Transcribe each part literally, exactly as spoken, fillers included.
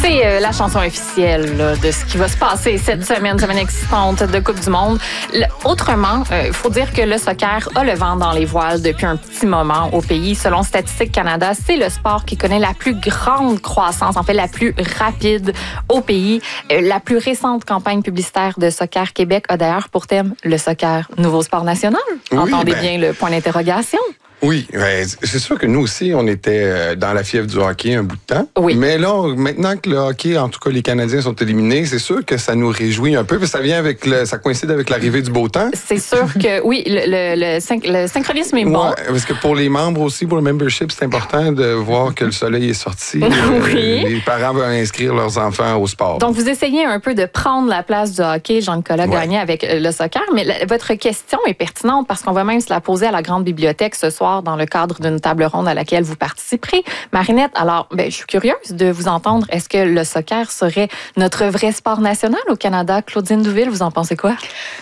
C'est euh, la chanson officielle là, de ce qui va se passer cette semaine, semaine excitante de Coupe du Monde. Le, autrement, il euh, faut dire que le soccer a le vent dans les voiles depuis un petit moment au pays. Selon Statistique Canada, c'est le sport qui connaît la plus grande croissance, en fait la plus rapide au pays. Euh, la plus récente campagne publicitaire de Soccer Québec a d'ailleurs pour thème le soccer, nouveau sport national. Oui, Entendez ben... bien le point d'interrogation. Oui, c'est sûr que nous aussi, on était dans la fièvre du hockey un bout de temps. Oui. Mais là, maintenant que le hockey, en tout cas les Canadiens sont éliminés, c'est sûr que ça nous réjouit un peu, parce que ça vient avec le, ça coïncide avec l'arrivée du beau temps. C'est sûr que oui, le, le, le, syn- le synchronisme est bon. Ouais, parce que pour les membres aussi, pour le membership, c'est important de voir que le soleil est sorti. Oui. Euh, les parents veulent inscrire leurs enfants au sport. Donc, vous essayez un peu de prendre la place du hockey, Jean-Nicolas Ouais. Gagné, avec le soccer, mais la, votre question est pertinente parce qu'on va même se la poser à la Grande Bibliothèque ce soir dans le cadre d'une table ronde à laquelle vous participerez. Marinette, alors, ben, je suis curieuse de vous entendre. Est-ce que le soccer serait notre vrai sport national au Canada? Claudine Douville, vous en pensez quoi?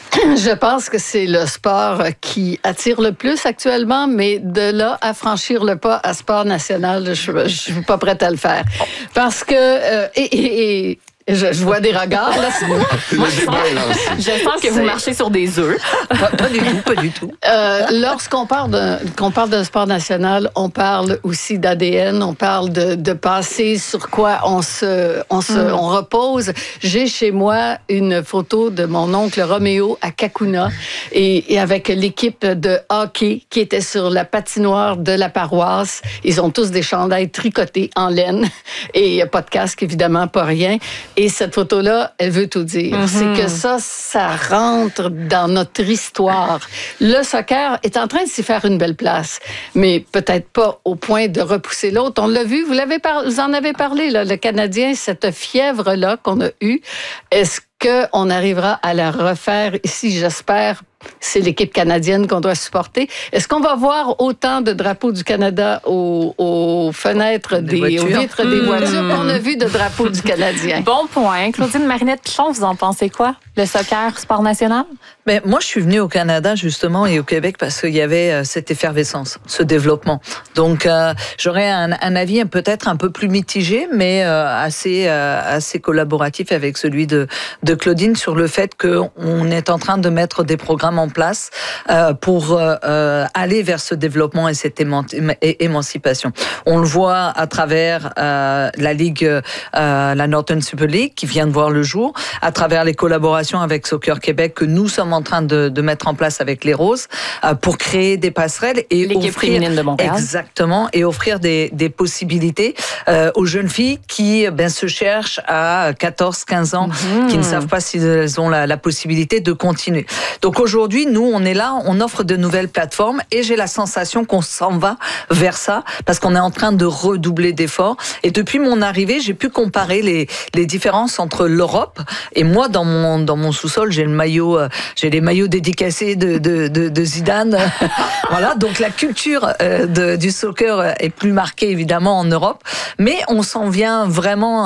Je pense que c'est le sport qui attire le plus actuellement, mais de là à franchir le pas à sport national, je ne suis pas prête à le faire. Parce que... Euh, et, et, et Je, je vois des regards, là. Moi, je, sens, je sens que vous marchez sur des œufs. Pas, pas du tout, pas du tout. Euh, lorsqu'on parle d'un, qu'on parle d'un sport national, on parle aussi d'A D N, on parle de, de passé, sur quoi on se, on se, mm. on repose. J'ai chez moi une photo de mon oncle Roméo à Kakuna et, et avec l'équipe de hockey qui était sur la patinoire de la paroisse. Ils ont tous des chandails tricotés en laine et il n'y a pas de casque, évidemment, pas rien. Et cette photo-là, elle veut tout dire. Mm-hmm. C'est que ça, ça rentre dans notre histoire. Le soccer est en train de s'y faire une belle place, mais peut-être pas au point de repousser l'autre. On l'a vu, vous, l'avez par... vous en avez parlé, là, le Canadien, cette fièvre-là qu'on a eue. Est-ce qu'on arrivera à la refaire ici, j'espère? C'est l'équipe canadienne qu'on doit supporter. Est-ce qu'on va voir autant de drapeaux du Canada aux, aux fenêtres, des, des aux vitres des mmh. voitures qu'on a vu de drapeaux du Canadien? Bon point. Claudine Marinette-Pichon, vous en pensez quoi? Le soccer, sport national? Mais moi, je suis venue au Canada, justement, et au Québec, parce qu'il y avait euh, cette effervescence, ce développement. Donc, euh, j'aurais un, un avis peut-être un peu plus mitigé, mais euh, assez, euh, assez collaboratif avec celui de, de Claudine sur le fait qu'on est en train de mettre des programmes en place euh, pour euh, aller vers ce développement et cette éman- émancipation. On le voit à travers euh, la Ligue, euh, la Northern Super League, qui vient de voir le jour, à travers les collaborations avec Soccer Québec que nous sommes en train de, de mettre en place avec les Roses euh, pour créer des passerelles et l'équipe offrir féminine de Montréal. Exactement, et offrir des, des possibilités euh, aux jeunes filles qui ben, se cherchent à quatorze quinze ans, mmh. qui ne savent pas si elles ont la, la possibilité de continuer. Donc aujourd'hui, nous, on est là, on offre de nouvelles plateformes et j'ai la sensation qu'on s'en va vers ça parce qu'on est en train de redoubler d'efforts. Et depuis mon arrivée, j'ai pu comparer les, les différences entre l'Europe et moi, dans mon, dans mon sous-sol, j'ai le maillot, j'ai les maillots dédicacés de, de, de, de Zidane. Voilà, donc la culture euh, de, du soccer est plus marquée évidemment en Europe, mais on s'en vient vraiment euh,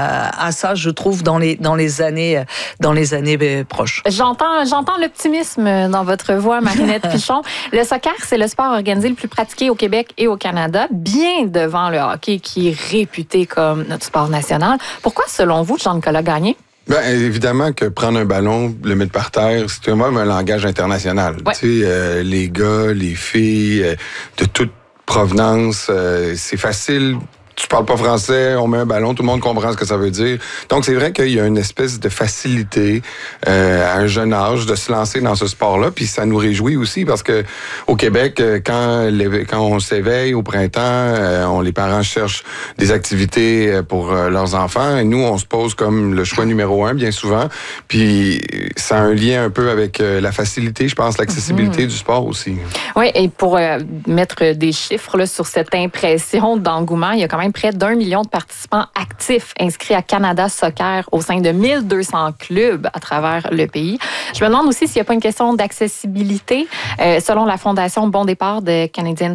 à ça, je trouve, dans les, dans les années, dans les années proches. J'entends, j'entends l'optimisme dans votre voix, Marinette Pichon. Le soccer, c'est le sport organisé le plus pratiqué au Québec et au Canada, bien devant le hockey qui est réputé comme notre sport national. Pourquoi, selon vous, Jean-Nicolas Gagné? Ben, évidemment que prendre un ballon, le mettre par terre, c'est quand même un langage international. Ouais. Tu sais, euh, les gars, les filles, euh, de toute provenance, euh, c'est facile. Tu parles pas français, on met un ballon, tout le monde comprend ce que ça veut dire. Donc, c'est vrai qu'il y a une espèce de facilité euh, à un jeune âge de se lancer dans ce sport-là. Puis ça nous réjouit aussi parce que au Québec, quand, les, quand on s'éveille au printemps, euh, on, les parents cherchent des activités pour euh, leurs enfants. Et nous, on se pose comme le choix numéro un, bien souvent. Puis ça a un lien un peu avec euh, la facilité, je pense, l'accessibilité mm-hmm. du sport aussi. Oui, et pour euh, mettre des chiffres là, sur cette impression d'engouement, il y a quand même près d'un million de participants actifs inscrits à Canada Soccer au sein de mille deux cents clubs à travers le pays. Je me demande aussi s'il n'y a pas une question d'accessibilité. Euh, selon la Fondation Bon Départ de Canadian